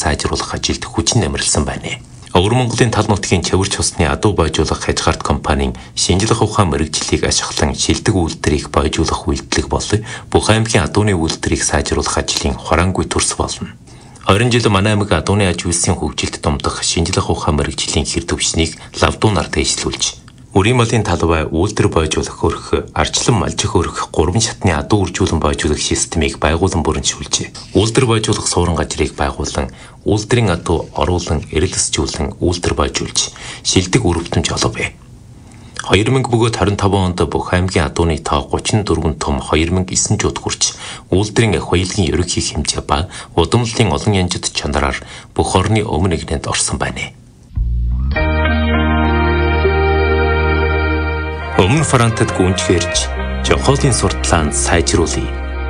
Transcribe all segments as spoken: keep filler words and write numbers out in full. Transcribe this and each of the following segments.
сайжруулах ажилд хүчин нэмэрлсэн байна. Өвөр Монголын тал нутгийн чавирч усны адуу бойжуулах Хажгарт компанийн шинжлэх ухаан мэрэгжлийг ашиглан шилдэг үйлдвэрийг бойжуулах үйлдэлэг болон бүх аймгийн адууны үйлдвэрийг сайжруулах ажлын хураангүй төрс болно. Ойрын жил манай аймаг адууны аж үйлсийн хөгжилд томдох шинжлэх ухаан мэрэгжлийн хэр төвшнийг лавдуунаар дэвшлүүлж, үрийн малын талбай үйлдвэр бойжуулах хөрх, арчлан малжих хөрх гурван шатны адуу үржүүлэн бойжуулах системийг байгуулан бүрэнжүүлжээ. Үйлдвэр бойжуулах суурин газрыг байгуулан, үйлдвэрийн адуу оруулан эрэлсжүүлэн үйлдвэр бойжуулж, шилдэг үр хөтөмж олов. хоёр мянга бөгөөд харин таван онд бүх аймгийн адууны тоо гучин дөрвөн том хоёр мянга эссэн жууд хүрч, үйлдвэрийн хоёулын ерөнхий хэмжээ ба удамлын олон янжид чанараар бүх орны өмнө нэгнэнд орсон байна. Өмнө Франтад гүнжгэрж, Жохолын сурталаанд сайжруулъя.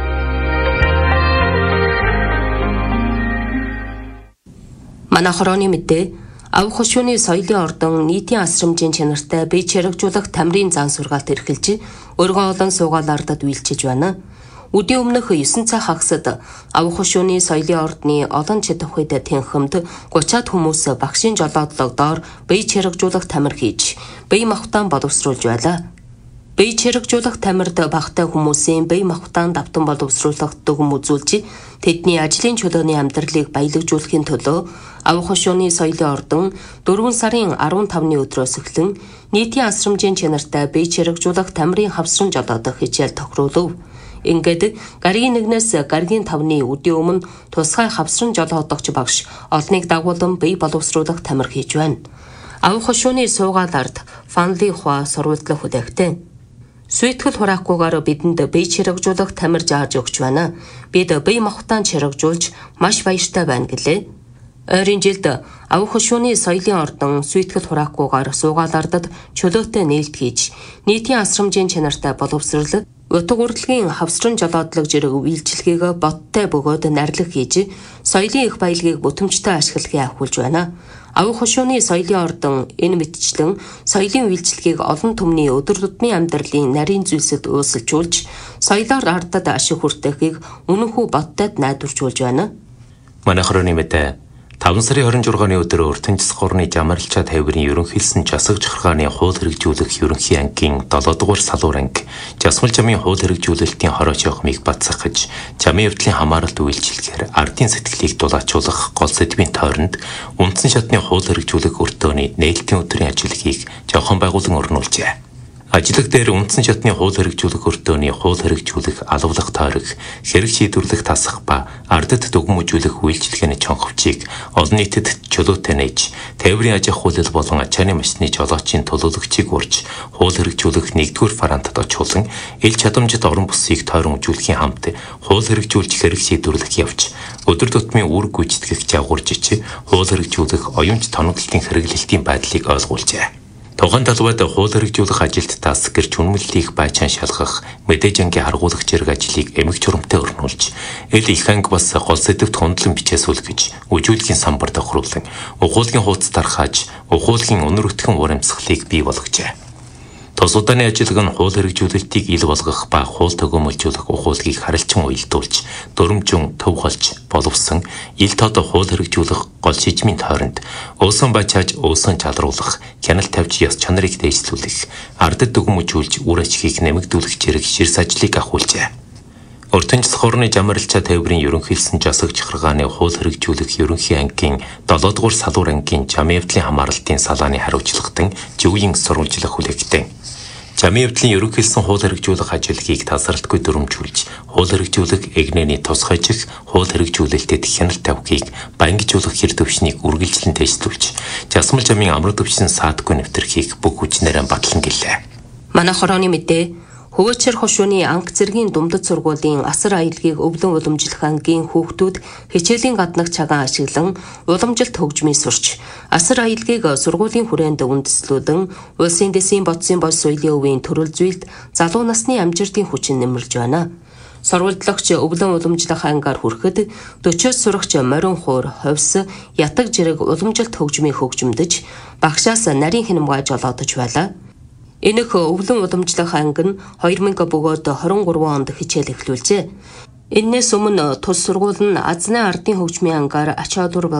Манай хорооны мэдээ ав хошууны соёлын ордон нийтийн асрамжийн чанартай бие чирэгжүүлэх тамирын зан сургаалт эрхэлж, өргөн олон суугаалардад үйлчиж байна. Үдийн өмнөх есөн цаг хагасад ав хошууны соёлын ордны олон чадварт тэнхэмд гучаад хүмүүс багшийн жолоодлогдоор бие чирэгжүүлэх тамир хийж, бие махбодоо боловсруулж байлаа. Бие чирэгжүүлэх тамирд багтай хүмүүсийн бие махбодоо давтан боловсруулах дүгм үзүүлж, тэдний ажлын чөлөөний амьдралыг баялагжуулахын төлөө ав хошууны соёлын ордон дөрвөн сарын арван тавны өдрөөс эхлэн нийтийн асрамжийн чанартай бие чирэгжүүлэх тамирын хавсран жолоодох хичээл тохируулв. Ингээд гаригийн нэгнээс гаригийн тавны үдийн өмнө тусгай хавсран жолоодогч багш олныг дагуулan бие боловсруулах тамир хийж байна. Ав хошууны суугаалард Фанли Хуа сурвалжлах хүлээгтэй. Сүйтгэл хураахгүйгээр бидэнд бие чирэгжүүлэх тамир зааж өгч байна. Бид бие махбодоо чирэгжүүлж маш баяртай байна гэлээ. Ойрын жилд ав хошууны соёлын ордон сүйтгэл хураахгүйгээр суугаалардад чөлөөтэй нээлт хийж, нийтийн асрамжийн чанартай боловсрол, утга урдлагын хавсран жолоодлого зэрэг үйлчилгээг бодтой бөгөөд нарилга хийж, соёлын их баялагийг бүтэмжтэй ашиглахыг ахиулж байна. Ав хошууны соёлын ордон энэ мэтчлэн соёлын үйлчилгээг олон түмний өдөр тутмын амьдралын нарийн зүйлсэд uusilжуулж, соёлоор ардад ашиг хүртэхийг үнэнхүү бодтойд найдваржуулж байна. Манай хорооны мэдээ таван сарын хорин жургааны өдөр Өртөнчс хорны Жамаралчаа тайврын ерөнхийлсөн жасаг жахаргааны хууль хэрэгжүүлэх ерөнхий ангийн долоо дугаар салуур анги Жасмал жамын хууль хэрэгжүүлэлтийн хорооч явахмыг бацсахж, жамын явдлын хамааралт үйлчилгээр ардын сэтгэлийг дулаачуулах гол сэдвийн тойронд үндсэн шатны хууль хэрэгжүүлэх өртөөний нээлтийн өдрийн ажиллагийг зохион байгуулан орнуулжээ. Ажлаг дээр үндсэн шатны хууль хэрэгжүүлэх өртөөний хууль хэрэгжүүлэх, алавлах тойрог, хэрэг шийдвэрлэх тасах ба ардад дүгм үзүүлэх үйлчилгээний чонховчийг олон нийтэд чөлөөтэй нээж, тээврийн аж ахуй хууль болон ачааны машины жолоочийн төлөөлөгчийг урьж, хууль хэрэгжүүлэх нэгдүгээр фарантад очуулан, ил чадамжид орон бүсийг тойрон үзүүлэхийн хамт хууль хэрэгжүүлж хэрэг шийдвэрлэх явж, өдөр тутмын үүрэг гүйцэтгэх жагууржич, хууль хэрэгжүүлэх оюунч тоноглолтын хэрэглэлтийн байдлыг ойлгуулжээ. Тухайн талбайд хууль хэрэгжүүлэх ажилд тас гэрч үнэмлэлийг байчаан шалгах, мэдээж ангийн харгуулагч зэрэг ажлыг эмэг чурамтай өрнүүлж, ил их анги бас гол сэдвт хөндлөн бичээсүүлгэж, үжүүлгийн самбар тохируулан, ухуулгын хуудас тархааж, ухуулгын өнөр өтгөн урамсгалыг бий болгожээ. Тус удааны ажиллаг нь хууль хэрэгжүүлэлтийг ил болгох ба хууль төгөөмөлжүүлэх ухуулгийг харилцан уялдуулж, дөрөмжин төв голж боловсон ил тод хууль хэрэгжүүлэх гол шижмийн тойронд өөсөн бачааж өөсөн чалруулах, хяналт тавьж яс чанарыг дэвшлүүлэх, ардад дүгмжүүлж үр ачхийг нэмэгдүүлэх зэрэг ширс ажлыг ахиулжээ. Өртөнчс хорны Жамаралчаа тайврын ерөнхийлсөн жасаг жахаргааны хууль хэрэгжүүлэх ерөнхий ангийн долоо дугаар салуур ангийн жамын явдлын хамааралтын салааны хариуцлагатан живийн сурвалжлах хүлээгтэй. Жамын явдлын ерөнхийлсөн хууль хэрэгжүүлэх ажиллагийг тасралтгүй дүрмжүүлж, хууль хэрэгжүүлэх эгнээний тусгайжих, хууль хэрэгжүүлэлтэд хяналт тавихыг баянгижуулах хэр төвшнийг үргэлжлэн дэвшлүүлж, Жасмал жамын амар төвшин саадгүй нэвтрхийг бүх хүчнээрээ батлан гэлээ. Манай хорооны мэдээ Хөвөөчөр хошууны анги зэргийн думдад сургуулийн асар аялгийг өвлөн уламжлах ангийн хүүхдүүд хичээлийн гаднах цагаан ашиглан уламжилт хөгжмийг сурч, асар аялгийг сургуулийн хүрээнд үндэслүүлэн улсын дэсийн бодсын бос соёлын өвийн төрөл зүйлд залуу насны амжилтын хүчин нэмэрлж байна. Сурвалжлагч өвлөн уламжлах ангаар хүрэхэд дөчөөс сурагч морин хуур, ховс, ятаг зэрэг уламжилт хөгжмийг хөгжмөдөж, багшаас нарийн хинамгай жолоодож байлаа. Энэх өвлөн уламжлах анги нь хоёр мянга бөгөөд хорин гурван онд хичээл эхлүүлжээ. Энээс өмнө тус сургууль нь Азны ардын хөгжмийн ангаар ач холбогдол